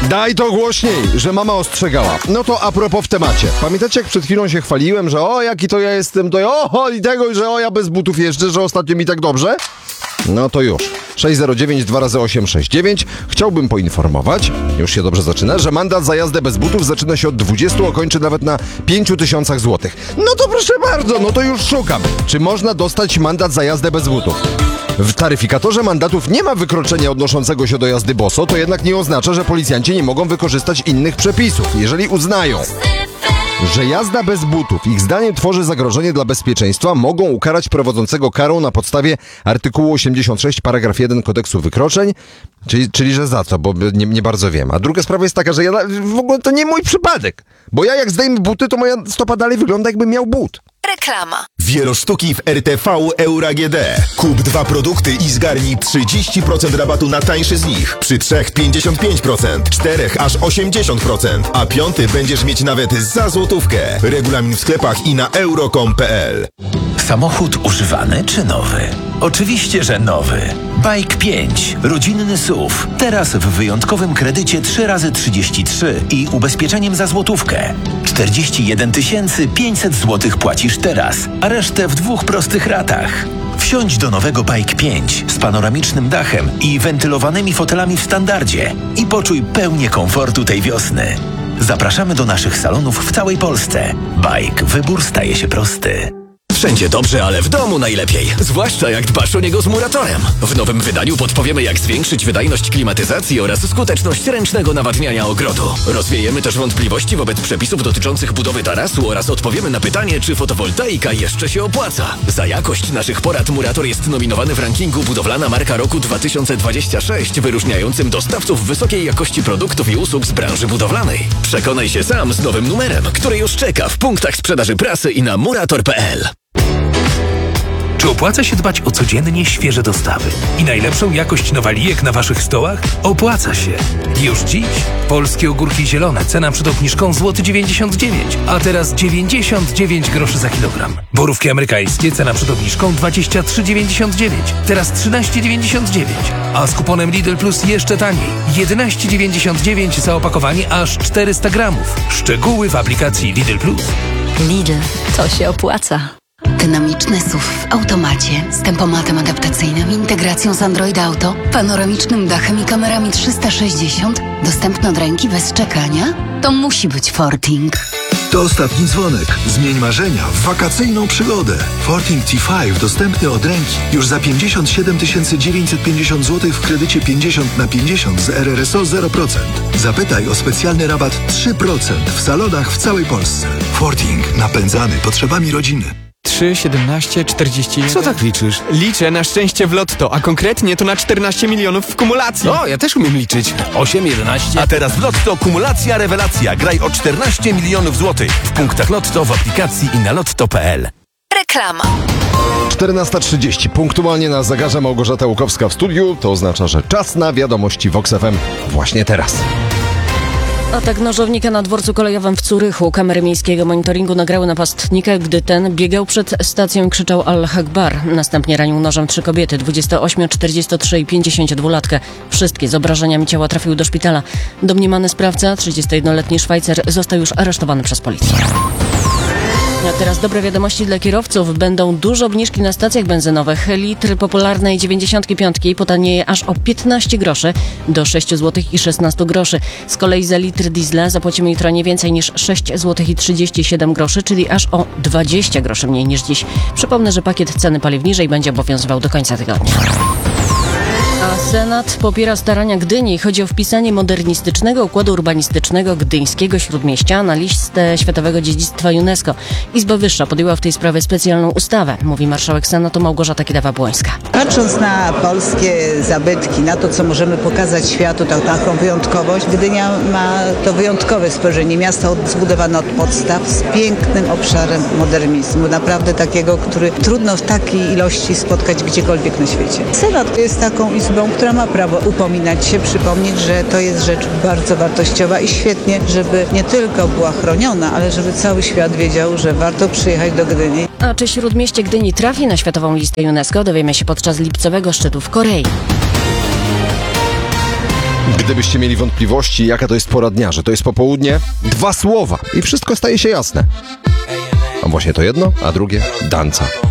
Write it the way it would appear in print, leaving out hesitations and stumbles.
Daj to głośniej, że mama ostrzegała. No to a propos w temacie. Pamiętacie, jak przed chwilą się chwaliłem, że jaki to ja jestem, i tego, że ja bez butów jeżdżę, że ostatnio mi tak dobrze? No to już. 609 2x869. Chciałbym poinformować, już się dobrze zaczyna, że mandat za jazdę bez butów zaczyna się od 20, a kończy nawet na 5000 złotych. No to proszę bardzo, no to już szukam. Czy można dostać mandat za jazdę bez butów? W taryfikatorze mandatów nie ma wykroczenia odnoszącego się do jazdy boso, to jednak nie oznacza, że policjanci nie mogą wykorzystać innych przepisów, jeżeli uznają, że jazda bez butów ich zdaniem tworzy zagrożenie dla bezpieczeństwa, mogą ukarać prowadzącego karą na podstawie artykułu 86 paragraf 1 kodeksu wykroczeń, czyli że za co, bo nie bardzo wiem. A druga sprawa jest taka, że w ogóle to nie mój przypadek, bo ja jak zdejmę buty, to moja stopa dalej wygląda, jakbym miał but. Reklama. Wielosztuki w RTV Euro AGD. Kup 2 produkty i zgarnij 30% rabatu na tańszy z nich. Przy 3 55%, 4 aż 80%, a 5 będziesz mieć nawet za złotówkę. Regulamin w sklepach i na euro.com.pl. Samochód używany czy nowy? Oczywiście, że nowy. Bike 5. Rodzinny SUV. Teraz w wyjątkowym kredycie 3x33 i ubezpieczeniem za złotówkę. 41 500 zł płacisz teraz, a resztę w 2 prostych ratach. Wsiądź do nowego Bike 5 z panoramicznym dachem i wentylowanymi fotelami w standardzie i poczuj pełnię komfortu tej wiosny. Zapraszamy do naszych salonów w całej Polsce. Bike. Wybór staje się prosty. Wszędzie dobrze, ale w domu najlepiej. Zwłaszcza jak dbasz o niego z Muratorem. W nowym wydaniu podpowiemy, jak zwiększyć wydajność klimatyzacji oraz skuteczność ręcznego nawadniania ogrodu. Rozwiejemy też wątpliwości wobec przepisów dotyczących budowy tarasu oraz odpowiemy na pytanie, czy fotowoltaika jeszcze się opłaca. Za jakość naszych porad Murator jest nominowany w rankingu Budowlana Marka Roku 2026, wyróżniającym dostawców wysokiej jakości produktów i usług z branży budowlanej. Przekonaj się sam z nowym numerem, który już czeka w punktach sprzedaży prasy i na murator.pl. Czy opłaca się dbać o codziennie świeże dostawy i najlepszą jakość nowalijek na waszych stołach? Opłaca się. Już dziś polskie ogórki zielone, cena przed obniżką złoty 99, a teraz 99 groszy za kilogram. Borówki amerykańskie, cena przed obniżką 23,99, teraz 13,99, a z kuponem Lidl Plus jeszcze taniej, 11,99 za opakowanie aż 400 gramów. Szczegóły w aplikacji Lidl Plus. Lidl, to się opłaca. Dynamiczny SUV w automacie z tempomatem adaptacyjnym, integracją z Android Auto, panoramicznym dachem i kamerami 360, dostępny od ręki bez czekania? To musi być Forting. To ostatni dzwonek. Zmień marzenia w wakacyjną przygodę. Forting T5 dostępny od ręki już za 57 950 zł w kredycie 50/50 z RRSO 0%. Zapytaj o specjalny rabat 3% w salonach w całej Polsce. Forting. Napędzany potrzebami rodziny. 3, 17, 41... Co tak liczysz? Liczę na szczęście w lotto, a konkretnie to na 14 milionów w kumulacji. O, ja też umiem liczyć. 8, 11... A teraz w Lotto kumulacja rewelacja. Graj o 14 milionów złotych. W punktach Lotto, w aplikacji i na lotto.pl. Reklama. 14:30. Punktualnie nas zagarza Małgorzata Łukowska w studiu. To oznacza, że czas na wiadomości Vox FM właśnie teraz. Atak nożownika na dworcu kolejowym w Curychu. Kamery miejskiego monitoringu nagrały napastnika, gdy ten biegał przed stacją i krzyczał Al-Akbar. Następnie ranił nożem 3 kobiety, 28, 43 i 52-latkę. Wszystkie z obrażeniami ciała trafiły do szpitala. Domniemany sprawca, 31-letni Szwajcar, został już aresztowany przez policję. A teraz dobre wiadomości dla kierowców. Będą duże obniżki na stacjach benzynowych. Litr popularnej 95 potanieje aż o 15 groszy do 6 zł i 16 groszy. Z kolei za litr diesla zapłacimy jutro nie więcej niż 6 zł i 37 groszy, czyli aż o 20 groszy mniej niż dziś. Przypomnę, że pakiet ceny paliw niżej będzie obowiązywał do końca tygodnia. A Senat popiera starania Gdyni. Chodzi o wpisanie modernistycznego układu urbanistycznego gdyńskiego Śródmieścia na listę Światowego Dziedzictwa UNESCO. Izba Wyższa podjęła w tej sprawie specjalną ustawę, mówi marszałek Senatu Małgorzata Kidawa-Błońska. Patrząc na polskie zabytki, na to, co możemy pokazać światu, taką wyjątkowość, Gdynia ma to wyjątkowe spojrzenie. Miasto zbudowane od podstaw z pięknym obszarem modernizmu. Naprawdę takiego, który trudno w takiej ilości spotkać gdziekolwiek na świecie. Senat jest taką izbą, która ma prawo upominać się, przypomnieć, że to jest rzecz bardzo wartościowa i świetnie, żeby nie tylko była chroniona, ale żeby cały świat wiedział, że warto przyjechać do Gdyni. A czy Śródmieście Gdyni trafi na Światową Listę UNESCO, dowiemy się podczas lipcowego szczytu w Korei. Gdybyście mieli wątpliwości, jaka to jest pora dnia, że to jest popołudnie, 2 słowa i wszystko staje się jasne. A właśnie to jedno, a drugie danca.